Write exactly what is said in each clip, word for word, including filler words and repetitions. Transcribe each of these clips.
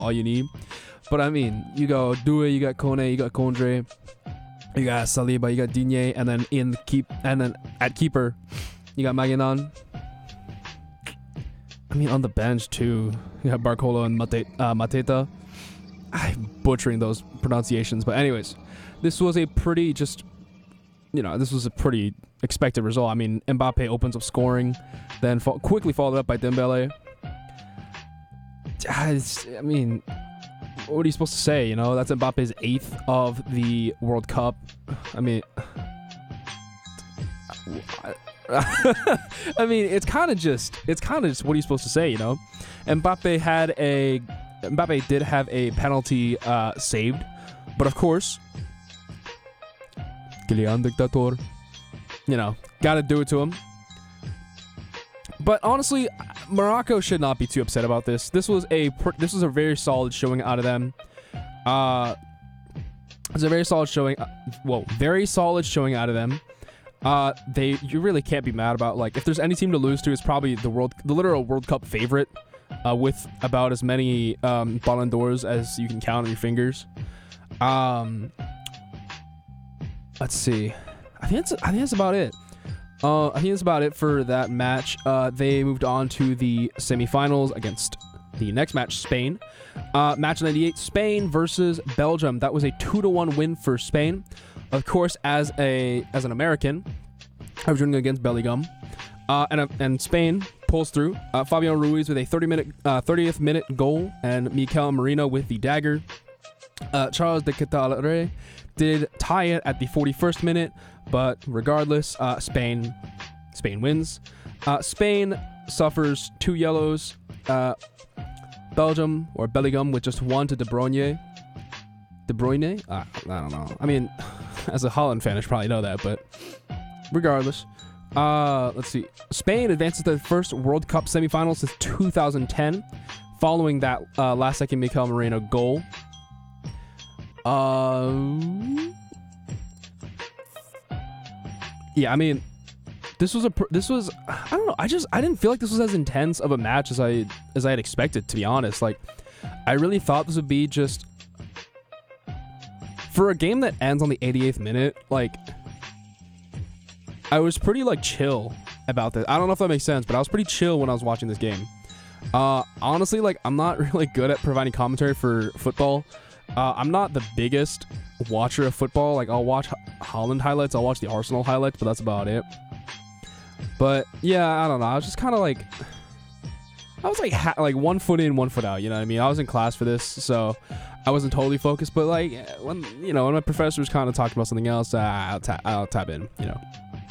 all you need. But I mean, you go Due, you got Kone, you got Kondre, you got Saliba, you got Digne, and then in the keep, and then at keeper, you got Maguinan. I mean, on the bench too, you got Barcola and Mate, uh, Mateta. I'm butchering those pronunciations, but anyways, this was a pretty just, you know, this was a pretty expected result. I mean, Mbappe opens up scoring, then fo- quickly followed up by Dembele. I mean, what are you supposed to say? You know, that's Mbappe's eighth of the World Cup. I mean, I mean, it's kind of just, it's kind of just what are you supposed to say? You know, Mbappe had a, Mbappe did have a penalty uh, saved, but of course, Kylian Dictator, you know, got to do it to him. But honestly, Morocco should not be too upset about this. This was a this was a very solid showing out of them. Uh, it's a very solid showing. Uh, well, very solid showing out of them. Uh, they you really can't be mad about, like, if there's any team to lose to, it's probably the world the literal World Cup favorite, uh, with about as many um, Ballon d'Ors as you can count on your fingers. Um, let's see. I think that's I think that's about it. Uh, I think that's about it for that match. Uh, they moved on to the semifinals against the next match, Spain. Uh, match ninety-eight, Spain versus Belgium. That was a two to one win for Spain. Of course, as a as an American, I was rooting against Bellingham. Uh, and and Spain pulls through. Uh, Fabian Ruiz with a thirty minute, uh, thirtieth minute goal, and Mikel Merino with the dagger. Uh, Charles de Ketelaere did tie it at the forty-first minute, but regardless, uh, Spain Spain wins. Uh, Spain suffers two yellows. Uh, Belgium, or Bellingham, with just one to De Bruyne. De Bruyne? Uh, I don't know. I mean, as a Holland fan, I should probably know that, but regardless. Uh, let's see. Spain advances to the first World Cup semifinals since two thousand ten, following that uh, last-second Mikel Merino goal. Uh, yeah, I mean, this was a pr- this was I don't know. I just I didn't feel like this was as intense of a match as I as I had expected, to be honest. Like, I really thought this would be just for a game that ends on the eighty-eighth minute. Like, I was pretty like chill about this. I don't know if that makes sense, but I was pretty chill when I was watching this game. Uh, honestly, like, I'm not really good at providing commentary for football. Uh, I'm not the biggest watcher of football. Like, I'll watch Holland highlights, I'll watch the Arsenal highlights, but that's about it. But yeah, I don't know. I was just kind of like, I was like, ha- like one foot in, one foot out. You know what I mean? I was in class for this, so I wasn't totally focused. But like, when you know, when my professors kind of talked about something else, uh, I'll, ta- I'll tap in. You know.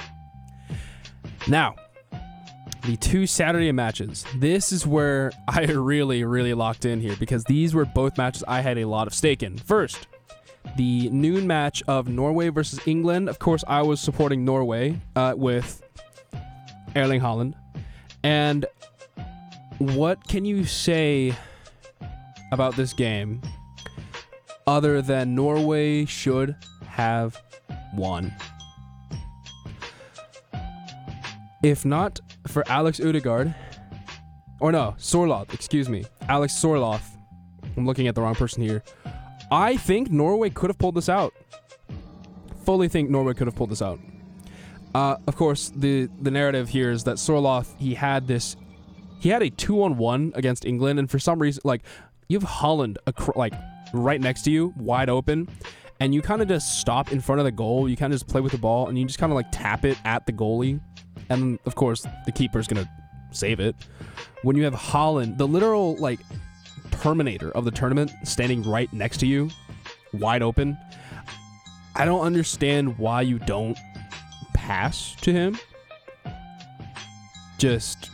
Now, the two Saturday matches. This is where I really, really locked in here, because these were both matches I had a lot of stake in. First, the noon match of Norway versus England. Of course, I was supporting Norway uh, with Erling Haaland. And what can you say about this game other than Norway should have won? If not for Alex Ødegaard, or no, Sorloth, excuse me, Alex Sorloth. I'm looking at the wrong person here. I think Norway could have pulled this out. Fully think Norway could have pulled this out. Uh, of course, the, the narrative here is that Sorloth, he had this, he had a two on one against England, and for some reason, like, you have Holland, acro- like, right next to you, wide open, and you kind of just stop in front of the goal, you kind of just play with the ball, and you just kind of, like, tap it at the goalie. And, of course, the keeper's going to save it. When you have Haaland, the literal, like, Terminator of the tournament, standing right next to you, wide open, I don't understand why you don't pass to him. Just...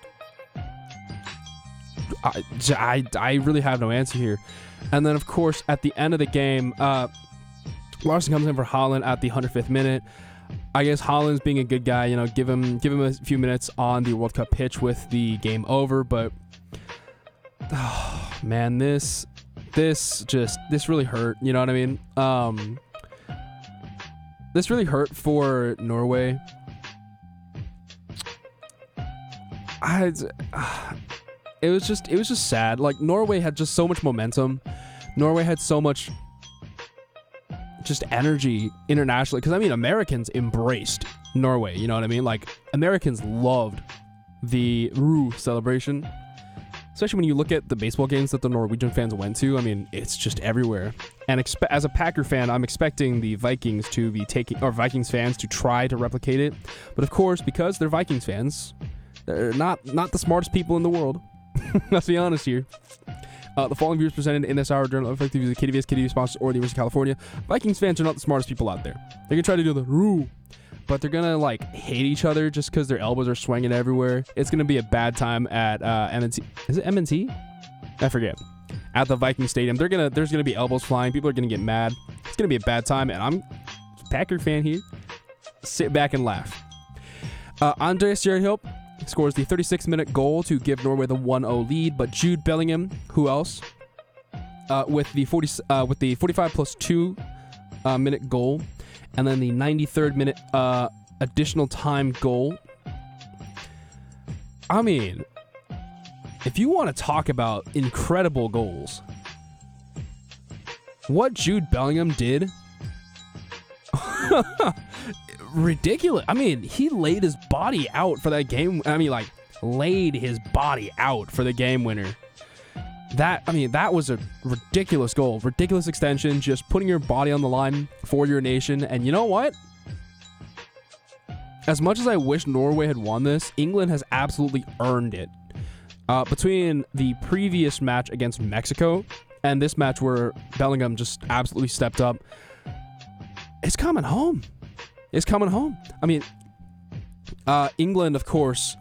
I, I, I really have no answer here. And then, of course, at the end of the game, uh, Larson comes in for Haaland at the one hundred fifth minute. I guess Haaland's being a good guy, you know, give him give him a few minutes on the World Cup pitch with the game over. But oh, man, this this just this really hurt. You know what I mean? Um, this really hurt for Norway. I it was just it was just sad. Like Norway had just so much momentum. Norway had so much just energy internationally. Because I mean, Americans embraced Norway. You know what I mean? Like Americans loved the Roo celebration. Especially when you look at the baseball games that the Norwegian fans went to. I mean, it's just everywhere. And expe- as a Packer fan, I'm expecting the Vikings to be taking, or Vikings fans to try to replicate it. But of course, because they're Vikings fans, they're not not the smartest people in the world. Let's be honest here. Uh, the following views presented in this hour journal effective use of K D V S, K D V S sponsors, or the University of California. Vikings fans are not the smartest people out there. They're gonna try to do the Roo, but they're gonna like hate each other just because their elbows are swinging everywhere. It's gonna be a bad time at uh, M and T. Is it M and T? I forget. At the Viking Stadium, they're gonna there's gonna be elbows flying. People are gonna get mad. It's gonna be a bad time, and I'm a Packer fan here. Sit back and laugh. Uh, Andreas Stjernhjelp scores the thirty-sixth minute goal to give Norway the one oh lead, but Jude Bellingham, who else? Uh, with the forty uh, with the forty-five plus two uh, minute goal. And then the ninety-third minute uh, additional time goal. I mean, if you want to talk about incredible goals, what Jude Bellingham did, ridiculous. I mean, he laid his body out for that game. I mean, like, laid his body out for the game winner. That, I mean, that was a ridiculous goal. Ridiculous extension, just putting your body on the line for your nation. And you know what? As much as I wish Norway had won this, England has absolutely earned it. Uh, between the previous match against Mexico and this match where Bellingham just absolutely stepped up, it's coming home. It's coming home. I mean, uh, England, of course.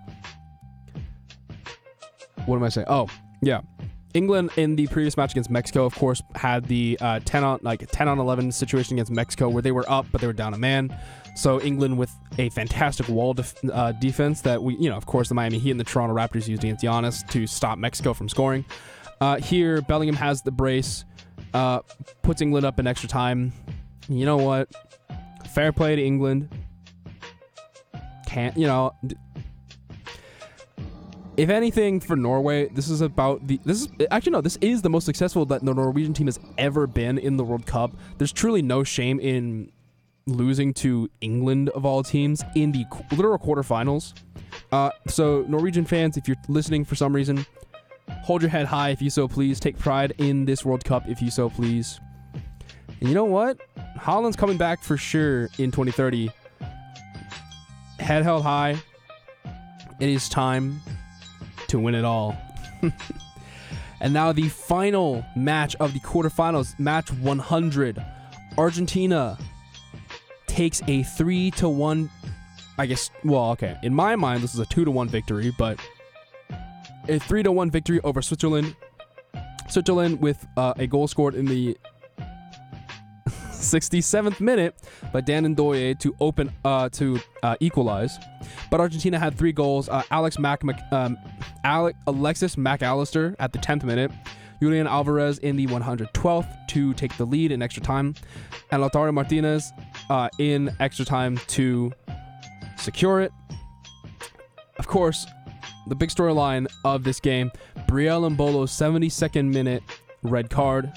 What am I saying? Oh, yeah. England in the previous match against Mexico, of course, had the uh, ten on like ten on eleven situation against Mexico where they were up but they were down a man. So England with a fantastic wall def- uh, defense that we, you know, of course, the Miami Heat and the Toronto Raptors used against Giannis to stop Mexico from scoring. Uh, here, Bellingham has the brace, uh, puts England up in extra time. You know what? Fair play to England. Can't, you know. D- If anything, for Norway, this is about the... This is actually, no, this is the most successful that the Norwegian team has ever been in the World Cup. There's truly no shame in losing to England, of all teams, in the qu- literal quarterfinals. Uh, so, Norwegian fans, if you're listening for some reason, hold your head high if you so please. Take pride in this World Cup if you so please. And you know what? Holland's coming back for sure in twenty thirty. Head held high. It is time to win it all. And now the final match of the quarterfinals, match one hundred. Argentina takes a three to one, I guess, well, okay. In my mind, this is a two to one victory, but a three to one victory over Switzerland. Switzerland with uh, a goal scored in the sixty-seventh minute by Dan Ndoye to open uh, to uh, equalize. But Argentina had three goals. Uh, Alex Mac, um, Alec, Alexis McAllister at the tenth minute. Julian Alvarez in the one hundred twelfth to take the lead in extra time. And Lautaro Martinez uh, in extra time to secure it. Of course, the big storyline of this game, Brielle Mbolo's seventy-second minute red card.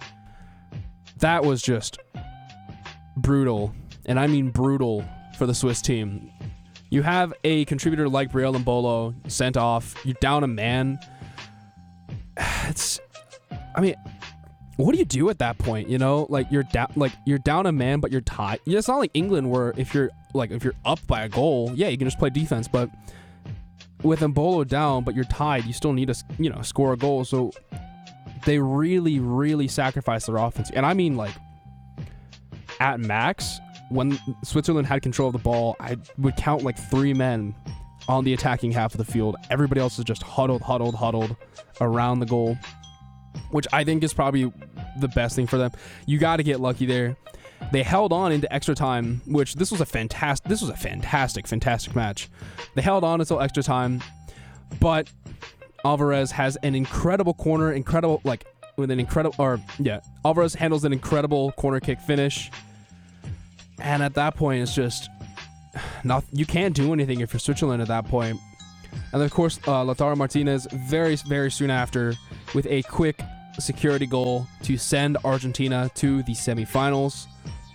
That was just brutal, and I mean brutal for the Swiss team. You have a contributor like Brielle Mbolo sent off. You're down a man. It's, I mean, what do you do at that point? You know, like you're down, like you're down a man, but you're tied. Yeah, it's not like England where if you're like if you're up by a goal, yeah, you can just play defense. But with Mbolo down, but you're tied, you still need to, you know, score a goal. So they really, really sacrifice their offense, and I mean like at max. When Switzerland had control of the ball, I would count like three men on the attacking half of the field. Everybody else is just huddled, huddled, huddled around the goal, which I think is probably the best thing for them. You got to get lucky there. They held on into extra time, which this was a fantastic, this was a fantastic, fantastic match. They held on until extra time, but Alvarez has an incredible corner, incredible, like with an incredible, or yeah, Alvarez handles an incredible corner kick finish. And at that point, it's just not, you can't do anything if you're Switzerland at that point. And then, of course, uh, Lautaro Martinez very, very soon after with a quick security goal to send Argentina to the semifinals.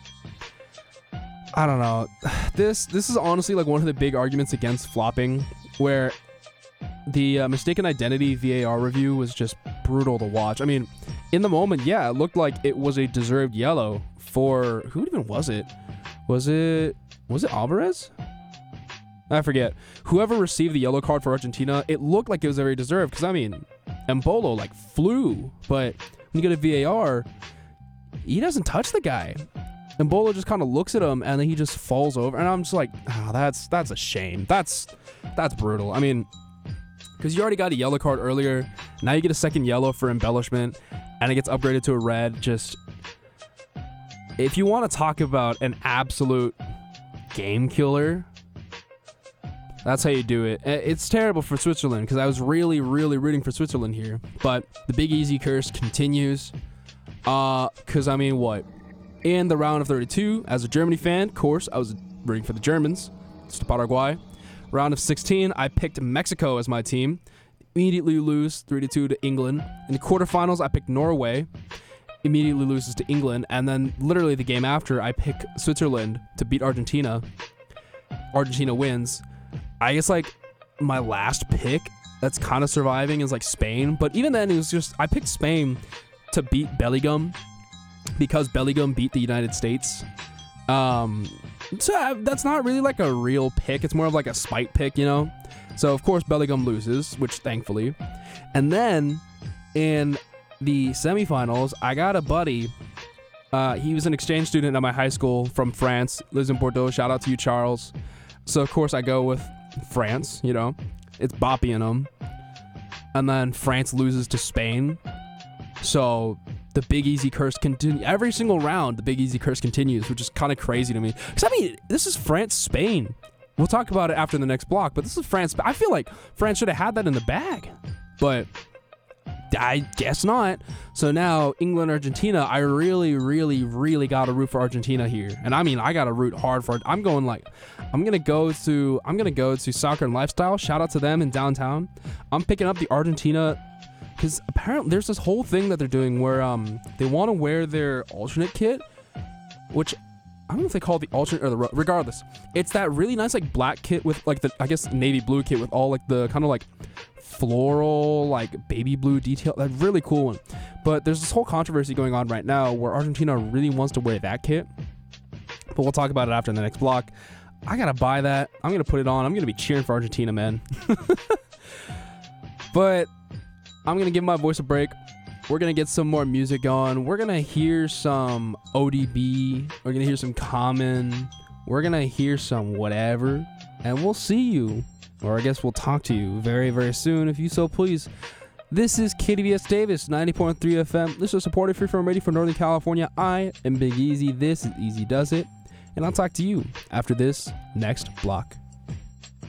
I don't know. This this is honestly like one of the big arguments against flopping, where the uh, mistaken identity V A R review was just brutal to watch. I mean, in the moment, yeah, it looked like it was a deserved yellow for who even was it? Was it was it Alvarez? I forget. Whoever received the yellow card for Argentina, it looked like it was very deserved because I mean, Embolo like flew, but when you get a V A R, he doesn't touch the guy. Embolo just kind of looks at him and then he just falls over, and I'm just like, oh, that's that's a shame. That's that's brutal. I mean, because you already got a yellow card earlier, now you get a second yellow for embellishment, and it gets upgraded to a red. Just if you want to talk about an absolute game killer, that's how you do it. It's terrible for Switzerland because I was really, really rooting for Switzerland here, but the Big Easy curse continues. Uh, because I mean, what? In the round of thirty-two, as a Germany fan, of course, I was rooting for the Germans. It's to Paraguay. Round of sixteen, I picked Mexico as my team. Immediately lose three to two to England. In the quarterfinals, I picked Norway. Immediately loses to England. And then literally the game after, I pick Switzerland to beat Argentina. Argentina wins. I guess like my last pick that's kind of surviving is like Spain. But even then, it was just, I picked Spain to beat Bellingham because Bellingham beat the United States. Um, so uh, that's not really like a real pick. It's more of like a spite pick, you know? So, of course, Bellingham loses, which thankfully. And then in the semifinals, I got a buddy. Uh, he was an exchange student at my high school from France, lives in Bordeaux. Shout out to you, Charles. So, of course, I go with France, you know? It's Boppy in them. And then France loses to Spain. So the Big Easy curse continues. Every single round, the Big Easy curse continues, which is kind of crazy to me. Because, I mean, this is France-Spain. We'll talk about it after the next block, but this is France. I feel like France should have had that in the bag. But I guess not. So now, England-Argentina, I really, really, really got to root for Argentina here. And, I mean, I got to root hard for it. I'm going, like, I'm going to go to, I'm going to go to Soccer and Lifestyle. Shout out to them in downtown. I'm picking up the Argentina, because apparently there's this whole thing that they're doing where um they want to wear their alternate kit, which I don't know if they call it the alternate or the regardless. It's that really nice like black kit with like the I guess navy blue kit with all like the kind of like floral like baby blue detail. That really cool one. But there's this whole controversy going on right now where Argentina really wants to wear that kit. But we'll talk about it after the next block. I gotta buy that. I'm gonna put it on. I'm gonna be cheering for Argentina, man. But I'm going to give my voice a break. We're going to get some more music on. We're going to hear some O D B. We're going to hear some Common. We're going to hear some whatever. And we'll see you, or I guess we'll talk to you very, very soon, if you so please. This is K D V S Davis, ninety point three F M. This is supported free from ready for Northern California. I am Big Easy. This is Easy Does It. And I'll talk to you after this next block.